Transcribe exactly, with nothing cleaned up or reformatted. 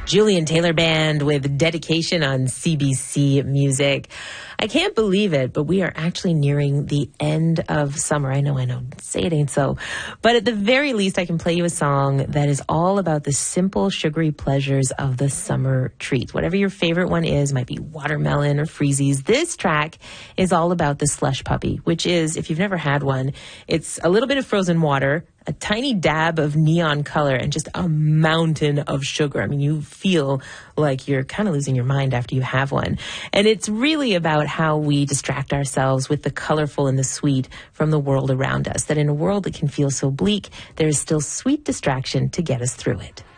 Julian Taylor Band with Dedication on C B C Music. I can't believe it, but we are actually nearing the end of summer. I know, I know, say it ain't so. But at the very least, I can play you a song that is all about the simple, sugary pleasures of the summer treats. Whatever your favorite one is, might be watermelon or freezies. This track is all about the slush puppy, which is, if you've never had one, it's a little bit of frozen water, a tiny dab of neon color, and just a mountain of sugar. I mean, you feel like you're kind of losing your mind after you have one. And it's really about how we distract ourselves with the colorful and the sweet from the world around us. That in a world that can feel so bleak, there is still sweet distraction to get us through it.